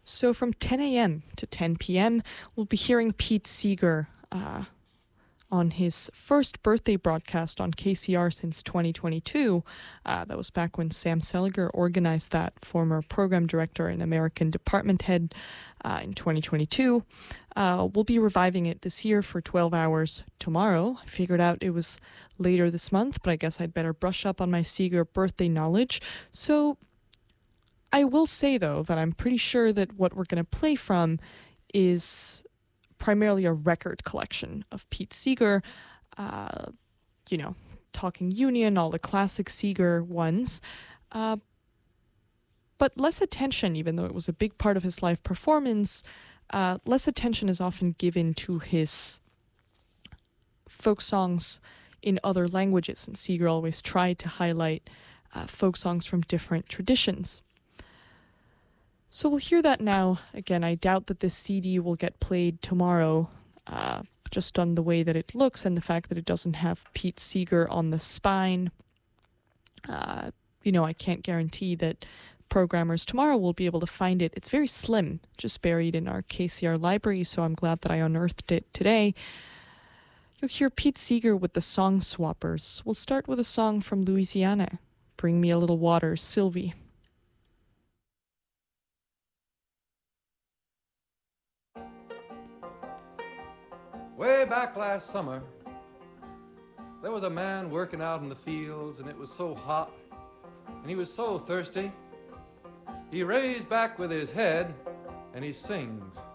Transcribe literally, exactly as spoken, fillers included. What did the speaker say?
So from ten a.m. to ten p.m., we'll be hearing Pete Seeger uh, on his first birthday broadcast on K C R since twenty twenty-two. Uh, that was back when Sam Seliger organized that, former program director and American department head uh, in twenty twenty-two. Uh, we'll be reviving it this year for twelve hours tomorrow. I figured out it was later this month, but I guess I'd better brush up on my Seeger birthday knowledge. So I will say, though, that I'm pretty sure that what we're going to play from is primarily a record collection of Pete Seeger, uh, you know, Talking Union, all the classic Seeger ones. Uh, but less attention, even though it was a big part of his live performance, uh, less attention is often given to his folk songs in other languages, and Seeger always tried to highlight uh, folk songs from different traditions. So we'll hear that now. Again, I doubt that this C D will get played tomorrow, uh, just on the way that it looks and the fact that it doesn't have Pete Seeger on the spine. Uh, you know, I can't guarantee that programmers tomorrow will be able to find it. It's very slim, just buried in our K C R library, so I'm glad that I unearthed it today. You'll hear Pete Seeger with the Song Swappers. We'll start with a song from Louisiana, Bring Me a Little Water, Sylvie. Way back last summer, there was a man working out in the fields, and it was so hot, and he was so thirsty. He raised back with his head, and he sings.